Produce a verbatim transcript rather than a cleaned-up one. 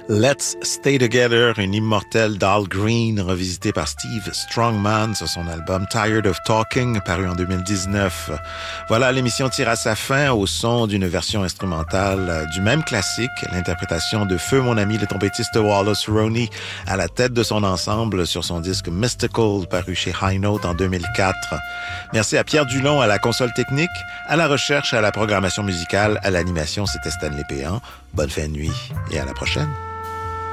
Let's Stay Together, une immortelle Dahl Green revisitée par Steve Strongman sur son album Tired of Talking, paru en deux mille dix-neuf. Voilà, l'émission tire à sa fin au son d'une version instrumentale du même classique, l'interprétation de Feu mon ami le trompettiste Wallace Roney à la tête de son ensemble sur son disque Mystical, paru chez High Note en deux mille quatre. Merci à Pierre Dulon à la console technique, à la recherche, à la programmation musicale, à l'animation, c'était Stanley Péan. Bonne fin de nuit et à la prochaine.